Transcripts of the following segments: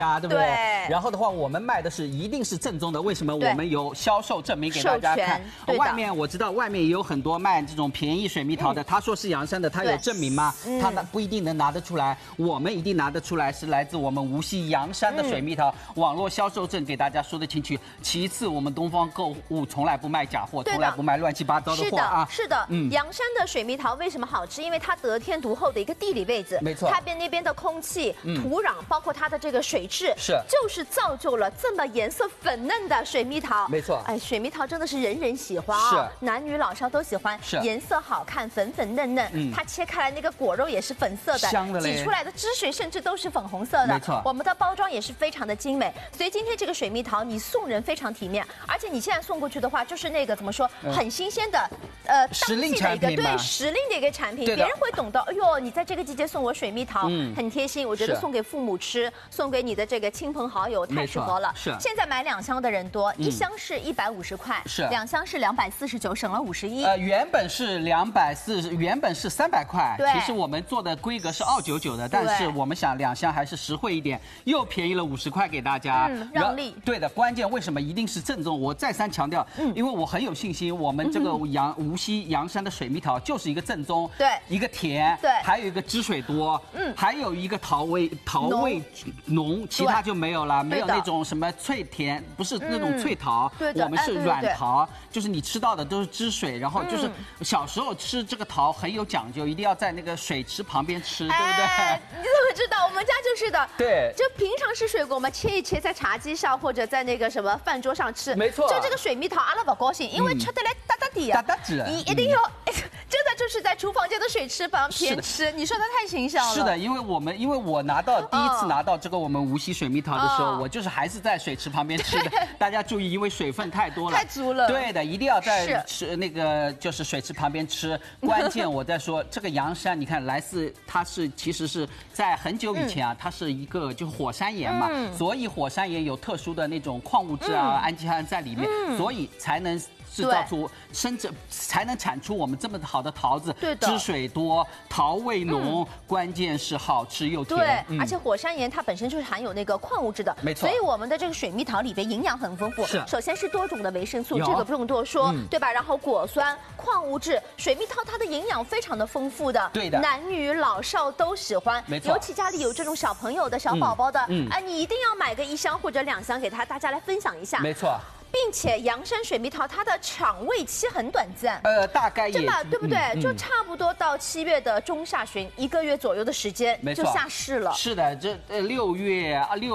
啊，对不对？然后的话，我们卖的是一定是正宗的，为什么？我们有销售证明给大家看。外面我知道外面也有很多卖这种便宜水蜜桃的，他说是阳山的，他有证明吗？他不一定能拿得出来，我们一定拿得出来，是来自我们无锡阳山的水蜜桃，网络销售证给大家说得清楚。其次，我们东方购物从来不卖假货，从来不卖乱七八糟的货啊。 是的，阳山的水蜜桃为什么好吃？因为它得天独厚的一个地理位置， 没错， 它那边的空气、土壤，包括它的这个水质，就是造就了这么颜色粉嫩的水蜜桃。 没错， 哎，水蜜桃真的是人人喜欢啊，男女老少都喜欢，颜色好看，粉粉嫩嫩。它切开来那个果肉也是粉色的， 香的嘞， 挤出来的汁水甚至都是粉红色的。 没错， 我们的包装也是非常的精美，所以今天这个水蜜桃你送人非常体面，而且你现在送过去的话，就是那个怎么说，很新鲜的， 时令产品， 对，时令的一个产品，别人会懂得，哎呦，你在这个季节送我水蜜桃，很贴心。我觉得送给父母吃，送给你的这个亲朋好友太适合了。 是， 现在买2箱的人多，1箱是150块， 是 2箱是249，省了51。 原本是240，原本是300块。对，其实我们做的规格是299的，但是我们想2箱还是实惠一点，又便宜了50块给大家， 让利。 对的，关键为什么一定是正宗？我再三强调，因为我很有信心，我们这个无锡阳山的水蜜桃就是一个正宗， 对， 一个甜， 对， 还有一个汁水多，还有一个桃味浓，其他就没有了，没有那种什么脆甜，不是那种脆桃，我们是软桃，就是你吃到的都是汁水，然后就是小时候吃这个桃很有讲究，一定要在那个水池旁边吃，对不对？ 你怎么知道？我们家就是的， 对， 就平常吃水果嘛，切一切在茶几上或者在那个什么饭桌上吃， 没错。 就这个水蜜桃，阿拉不高兴，因为吃得来哒哒的， 哒哒子， 你一定要。真的就是在厨房间的水池旁边吃，你说它太形象了。 是的，因为我第一次拿到这个我们无锡水蜜桃的时候，我就是还是在水池旁边吃的。大家注意，因为水分太多了， 太足了。 对的，一定要在吃那个就是水池旁边吃。关键我在说这个阳山，你看它其实是在很久以前啊，它是一个就是火山岩嘛，所以火山岩有特殊的那种矿物质啊、氨基酸在里面，所以才能制造出才能产出我们这么好的桃子，汁水多，桃味浓，关键是好吃又甜。 对，而且火山岩它本身就是含有那个矿物质的， 没错。 所以我们的这个水蜜桃里边营养很丰富。首先是多种的维生素，这个不用多说，对吧？然后果酸、矿物质，水蜜桃它的营养非常的丰富的， 对的， 男女老少都喜欢。 没错， 尤其家里有这种小朋友的小宝宝的，你一定要买个1箱或者2箱给大家来分享一下。 没错。 并且阳山水蜜桃它的产味期很短暂， 大概也真的对不对？就差不多到7月的中下旬，1个月左右的时间就下市了。 是的，这6月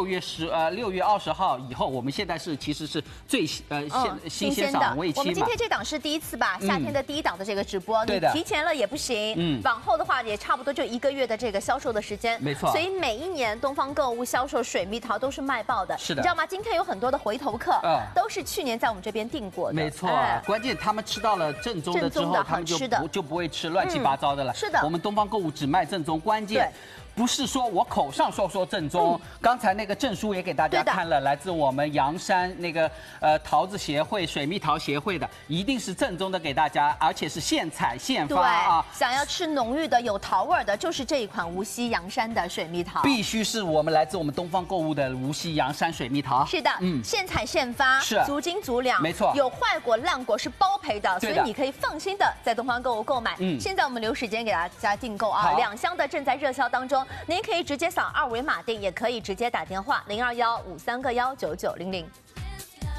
20号以后，我们现在其实是最新鲜赏味期嘛。 我们今天这档是第1次吧，夏天的第1档的这个直播， 对的， 提前了也不行，往后的话也差不多就1个月的这个销售的时间， 没错。 所以每一年东方购物销售水蜜桃都是卖爆的， 是的， 你知道吗？今天有很多的回头客，都是去年在我们这边订过的， 没错。关键他们吃到了正宗的之后，他们就不会吃乱七八糟的了。 是的， 我们东方购物只卖正宗，关键。不是说我口上说正宗，刚才那个证书也给大家看了，来自我们阳山那个桃子协会、水蜜桃协会的，一定是正宗的给大家，而且是现采现发啊！ 想要吃浓郁的有桃味的，就是这一款无锡阳山的水蜜桃， 必须是我们来自我们东方购物的无锡阳山水蜜桃。 是的，现采现发， 是足斤足两， 没错， 有坏果烂果是包赔的，所以你可以放心的在东方购物购买。现在我们留时间给大家订购啊，2箱的正在热销当中。您可以直接扫2维码订，也可以直接打电话0215319900。